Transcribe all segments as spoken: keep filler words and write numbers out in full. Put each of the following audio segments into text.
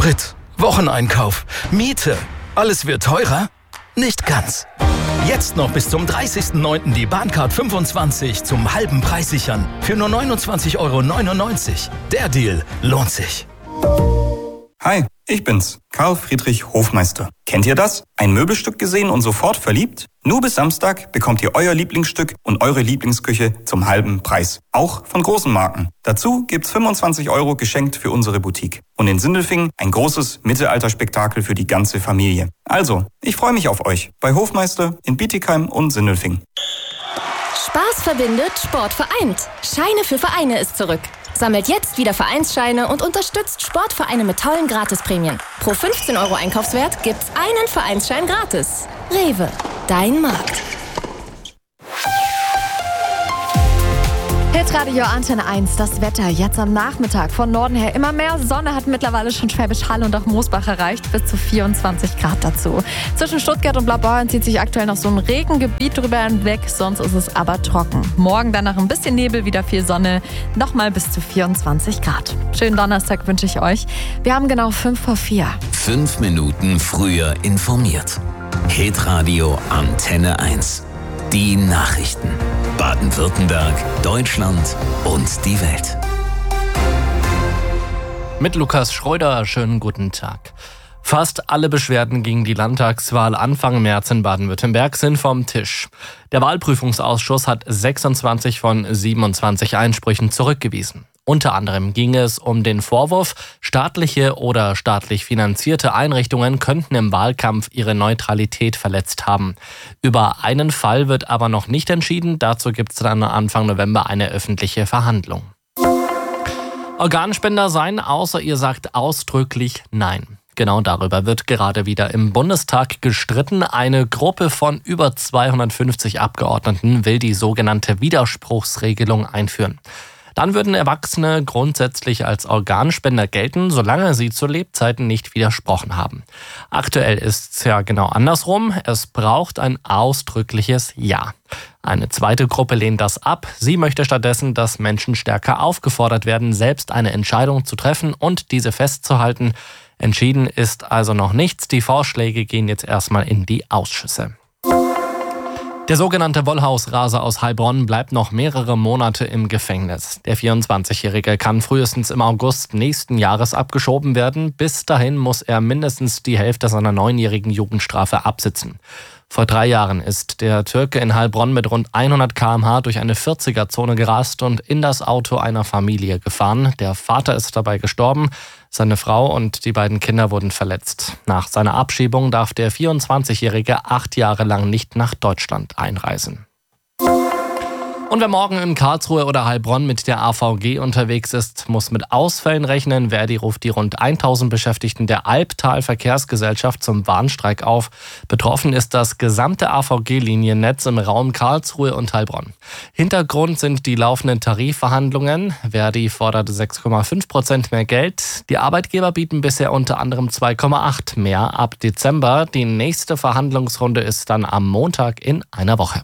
Sprit, Wocheneinkauf, Miete. Alles wird teurer? Nicht ganz. Jetzt noch bis zum dreißigsten neunten die Bahncard fünfundzwanzig zum halben Preis sichern. Für nur neunundzwanzig Euro neunundneunzig. Der Deal lohnt sich. Hi, ich bin's, Karl Friedrich Hofmeister. Kennt ihr das? Ein Möbelstück gesehen und sofort verliebt? Nur bis Samstag bekommt ihr euer Lieblingsstück und eure Lieblingsküche zum halben Preis. Auch von großen Marken. Dazu gibt's fünfundzwanzig Euro geschenkt für unsere Boutique. Und in Sindelfingen ein großes Mittelalterspektakel für die ganze Familie. Also, ich freue mich auf euch bei Hofmeister in Bietigheim und Sindelfingen. Spaß verbindet, Sport vereint. Scheine für Vereine ist zurück. Sammelt jetzt wieder Vereinsscheine und unterstützt Sportvereine mit tollen Gratisprämien. Pro fünfzehn Euro Einkaufswert gibt's einen Vereinsschein gratis. Rewe, dein Markt. Hitradio Antenne eins, das Wetter jetzt am Nachmittag. Von Norden her immer mehr Sonne, hat mittlerweile schon Schwäbisch Hall und auch Moosbach erreicht, bis zu vierundzwanzig Grad dazu. Zwischen Stuttgart und Blaubeuern zieht sich aktuell noch so ein Regengebiet drüber hinweg, sonst ist es aber trocken. Morgen dann nach ein bisschen Nebel, wieder viel Sonne, nochmal bis zu vierundzwanzig Grad. Schönen Donnerstag wünsche ich euch. Wir haben genau fünf vor vier. Fünf Minuten früher informiert. Hitradio Antenne eins. Die Nachrichten. Baden-Württemberg, Deutschland und die Welt. Mit Lukas Schröder, schönen guten Tag. Fast alle Beschwerden gegen die Landtagswahl Anfang März in Baden-Württemberg sind vom Tisch. Der Wahlprüfungsausschuss hat sechsundzwanzig von siebenundzwanzig Einsprüchen zurückgewiesen. Unter anderem ging es um den Vorwurf, staatliche oder staatlich finanzierte Einrichtungen könnten im Wahlkampf ihre Neutralität verletzt haben. Über einen Fall wird aber noch nicht entschieden. Dazu gibt es dann Anfang November eine öffentliche Verhandlung. Organspender sein, außer ihr sagt ausdrücklich Nein. Genau darüber wird gerade wieder im Bundestag gestritten. Eine Gruppe von über zweihundertfünfzig Abgeordneten will die sogenannte Widerspruchsregelung einführen. Dann würden Erwachsene grundsätzlich als Organspender gelten, solange sie zu Lebzeiten nicht widersprochen haben. Aktuell ist es ja genau andersrum. Es braucht ein ausdrückliches Ja. Eine zweite Gruppe lehnt das ab. Sie möchte stattdessen, dass Menschen stärker aufgefordert werden, selbst eine Entscheidung zu treffen und diese festzuhalten. Entschieden ist also noch nichts. Die Vorschläge gehen jetzt erstmal in die Ausschüsse. Der sogenannte Wollhausraser aus Heilbronn bleibt noch mehrere Monate im Gefängnis. Der vierundzwanzigjährige kann frühestens im August nächsten Jahres abgeschoben werden. Bis dahin muss er mindestens die Hälfte seiner neunjährigen Jugendstrafe absitzen. Vor drei Jahren ist der Türke in Heilbronn mit rund hundert Kilometer pro Stunde durch eine vierziger-Zone gerast und in das Auto einer Familie gefahren. Der Vater ist dabei gestorben, seine Frau und die beiden Kinder wurden verletzt. Nach seiner Abschiebung darf der vierundzwanzigjährige acht Jahre lang nicht nach Deutschland einreisen. Und wer morgen in Karlsruhe oder Heilbronn mit der A V G unterwegs ist, muss mit Ausfällen rechnen. Verdi ruft die rund tausend Beschäftigten der Albtal Verkehrsgesellschaft zum Warnstreik auf. Betroffen ist das gesamte A V G-Liniennetz im Raum Karlsruhe und Heilbronn. Hintergrund sind die laufenden Tarifverhandlungen. Verdi fordert sechs Komma fünf Prozent mehr Geld. Die Arbeitgeber bieten bisher unter anderem zwei Komma acht mehr ab Dezember. Die nächste Verhandlungsrunde ist dann am Montag in einer Woche.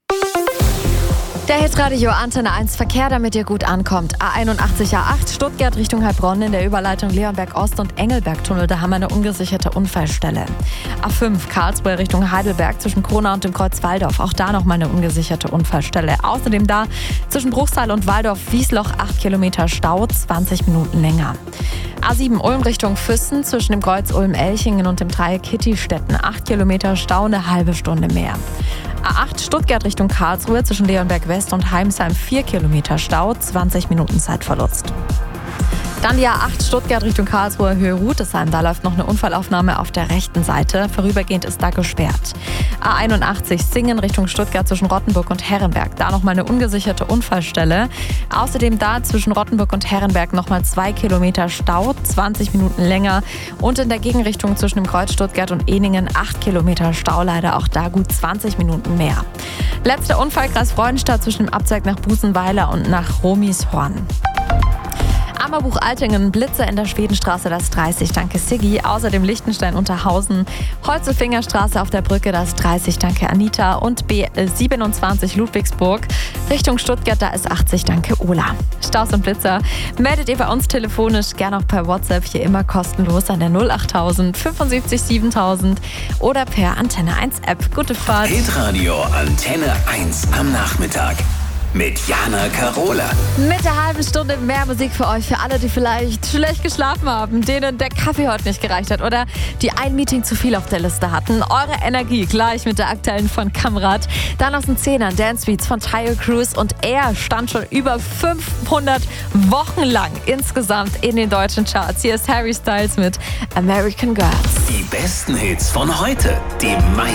Der Hitradio Antenne eins Verkehr, damit ihr gut ankommt. A einundachtzig A acht Stuttgart Richtung Heilbronn in der Überleitung Leonberg Ost und Engelberg-Tunnel. Da haben wir eine ungesicherte Unfallstelle. A fünf Karlsruhe Richtung Heidelberg zwischen Kronau und dem Kreuz Walldorf. Auch da nochmal eine ungesicherte Unfallstelle. Außerdem da zwischen Bruchsal und Walldorf-Wiesloch acht Kilometer Stau, zwanzig Minuten länger. A sieben Ulm Richtung Füssen zwischen dem Kreuz Ulm-Elchingen und dem Dreieck Hittistetten. acht Kilometer Stau, eine halbe Stunde mehr. A acht Stuttgart Richtung Karlsruhe zwischen Leonberg West und Heimsheim vier Kilometer Stau, zwanzig Minuten Zeitverlust. Dann die A acht Stuttgart Richtung Karlsruhe Höhe Rutesheim. Da läuft noch eine Unfallaufnahme auf der rechten Seite. Vorübergehend ist da gesperrt. A einundachtzig Singen Richtung Stuttgart zwischen Rottenburg und Herrenberg. Da nochmal eine ungesicherte Unfallstelle. Außerdem da zwischen Rottenburg und Herrenberg nochmal zwei Kilometer Stau, zwanzig Minuten länger. Und in der Gegenrichtung zwischen dem Kreuz Stuttgart und Ehningen acht Kilometer Stau. Leider auch da gut zwanzig Minuten mehr. Letzter Unfall Kreis Freudenstadt zwischen dem Abzweig nach Busenweiler und nach Romishorn. Ammerbuch-Altingen, Blitzer in der Schwedenstraße, das dreißig, danke Siggi. Außerdem Lichtenstein-Unterhausen, Holzefingerstraße auf der Brücke, das dreißig, danke Anita. Und B siebenundzwanzig Ludwigsburg, Richtung Stuttgart, da ist achtzig, danke Ola. Staus und Blitzer meldet ihr bei uns telefonisch, gerne auch per WhatsApp, hier immer kostenlos an der null achttausend fünfundsiebzig siebentausend oder per Antenne eins App. Gute Fahrt. Hitradio Antenne eins am Nachmittag mit Jana Karola. Mit der halben Stunde mehr Musik für euch, für alle, die vielleicht schlecht geschlafen haben, denen der Kaffee heute nicht gereicht hat oder die ein Meeting zu viel auf der Liste hatten. Eure Energie gleich mit der aktuellen von Kamrat. Dann aus den Zehnern Dance Beats von Tayo Cruz und er stand schon über fünfhundert Wochen lang insgesamt in den deutschen Charts. Hier ist Harry Styles mit American Girls. Die besten Hits von heute, die meisten